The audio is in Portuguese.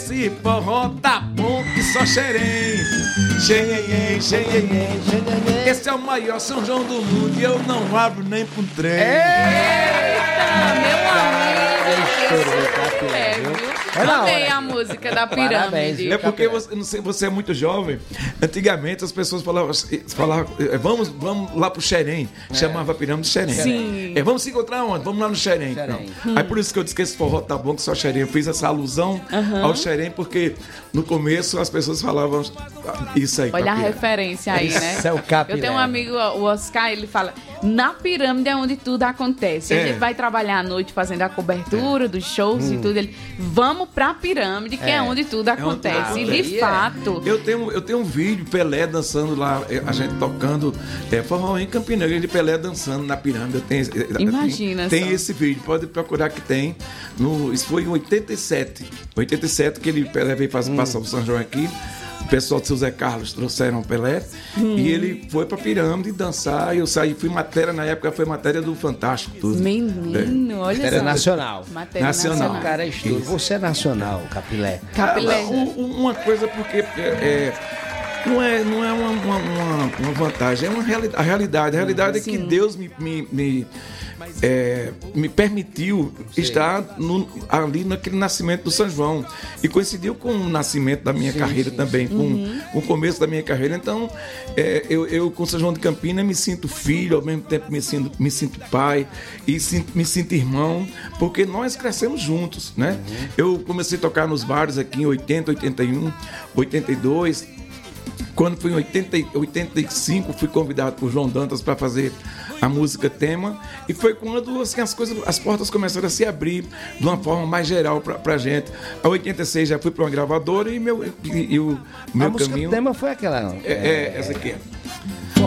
Esse forró tá bom que só xerém. Xerém, xerém. Esse é o maior São João do mundo e eu não abro nem pro trem. Meu amigo. Amei a música da pirâmide. É porque você, não sei, você é muito jovem. Antigamente as pessoas falavam vamos lá pro Xerém. Chamava a pirâmide de Xerém. Sim. Vamos se encontrar onde? Vamos lá no Xerém. Aí por isso que eu disse que esse forró tá bom que só Xerém. Eu fiz essa alusão ao Xerém porque no começo as pessoas falavam isso aí. Olha a referência aí, né? Isso é o capilé. Eu tenho um amigo, o Oscar, ele fala: na pirâmide é onde tudo acontece. A gente vai trabalhar à noite fazendo a cobertura dos shows e tudo. Ele, vamos pra pirâmide, que é onde tudo acontece. E de fato. Eu tenho um vídeo, Pelé dançando lá, a gente tocando forró em Campina Grande, Pelé dançando na pirâmide. Imagina tem só. esse vídeo, pode procurar que tem. Isso foi em 87. 87 que Pelé veio passar o São João aqui. O pessoal do seu Zé Carlos trouxeram o Pelé e ele foi pra pirâmide dançar. E eu saí, fui matéria, na época foi matéria do Fantástico. Tudo. Menino, olha só. Matéria nacional. Matéria Nacional. O cara é estudo. Você é nacional, Capilé. Capilé. Uma coisa porque não é uma vantagem, é uma realidade. A realidade é que Deus me permitiu estar ali naquele nascimento do São João. E coincidiu com o nascimento da minha carreira também, com o começo da minha carreira. Então, eu com São João de Campina me sinto filho, ao mesmo tempo me sinto pai e me sinto irmão, porque nós crescemos juntos, né? Eu comecei a tocar nos bares aqui em 80, 81, 82. Quando fui em 85, fui convidado por João Dantas para fazer a música tema, e foi quando assim, as portas começaram a se abrir de uma forma mais geral pra gente. Em 86 já fui para uma gravadora e o meu a música caminho. tema foi aquela, não? Essa aqui.